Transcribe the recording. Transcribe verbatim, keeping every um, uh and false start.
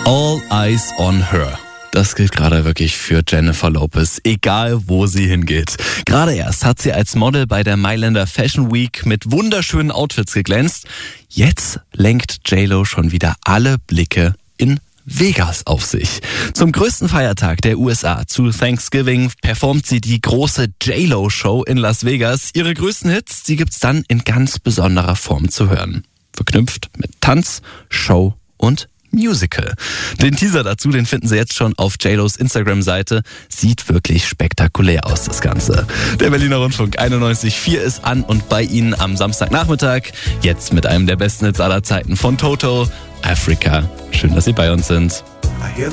All Eyes on Her. Das gilt gerade wirklich für Jennifer Lopez, egal wo sie hingeht. Gerade erst hat sie als Model bei der Mailänder Fashion Week mit wunderschönen Outfits geglänzt. Jetzt lenkt J-Lo schon wieder alle Blicke in Vegas auf sich. Zum größten Feiertag der U S A, zu Thanksgiving, performt sie die große J-Lo-Show in Las Vegas. Ihre größten Hits, die gibt's dann in ganz besonderer Form zu hören. Verknüpft mit Tanz, Show und Musical. Den Teaser dazu, den finden Sie jetzt schon auf J-Los Instagram-Seite. Sieht wirklich spektakulär aus, das Ganze. Der Berliner Rundfunk einundneunzig Komma vier ist an und bei Ihnen am Samstagnachmittag. Jetzt mit einem der besten Hits aller Zeiten von Toto, Africa. Schön, dass Sie bei uns sind.